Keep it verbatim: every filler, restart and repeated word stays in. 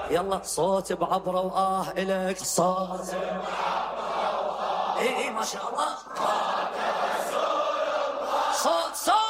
يلا صوت بعبره وآه إلك صوت بعبره وآه. إي ما شاء الله صوت صوت